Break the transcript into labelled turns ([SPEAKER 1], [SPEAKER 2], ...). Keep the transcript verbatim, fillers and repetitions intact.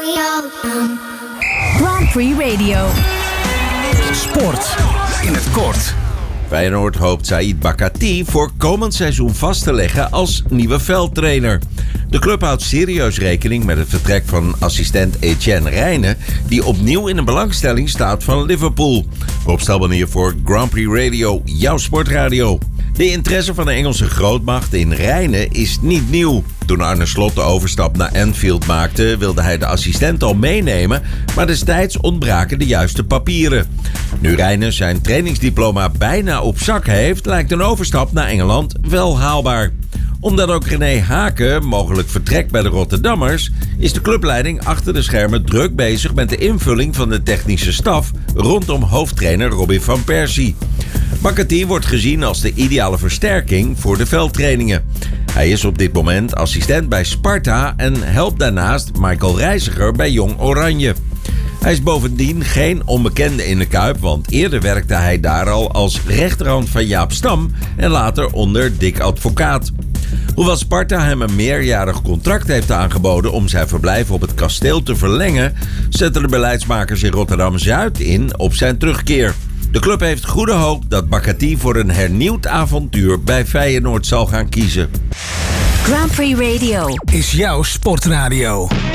[SPEAKER 1] Grand Prix Radio.
[SPEAKER 2] Sport in het kort.
[SPEAKER 3] Feyenoord hoopt Saïd Bakati voor komend seizoen vast te leggen als nieuwe veldtrainer. De club houdt serieus rekening met het vertrek van assistent Etienne Rijnen, die opnieuw in een belangstelling staat van Liverpool. Rob Stelman hier voor Grand Prix Radio, jouw sportradio. De interesse van de Engelse grootmacht in Rijnen is niet nieuw. Toen Arne Slot de overstap naar Anfield maakte, wilde hij de assistent al meenemen, maar destijds ontbraken de juiste papieren. Nu Rijnen zijn trainingsdiploma bijna op zak heeft, lijkt een overstap naar Engeland wel haalbaar. Omdat ook René Haken mogelijk vertrekt bij de Rotterdammers, is de clubleiding achter de schermen druk bezig met de invulling van de technische staf rondom hoofdtrainer Robin van Persie. Bakati wordt gezien als de ideale versterking voor de veldtrainingen. Hij is op dit moment assistent bij Sparta en helpt daarnaast Michael Reiziger bij Jong Oranje. Hij is bovendien geen onbekende in de Kuip, want eerder werkte hij daar al als rechterhand van Jaap Stam en later onder Dick Advocaat. Hoewel Sparta hem een meerjarig contract heeft aangeboden om zijn verblijf op het kasteel te verlengen, zetten de beleidsmakers in Rotterdam-Zuid in op zijn terugkeer. De club heeft goede hoop dat Bakati voor een hernieuwd avontuur bij Feyenoord zal gaan kiezen.
[SPEAKER 1] Grand Prix Radio
[SPEAKER 2] is jouw sportradio.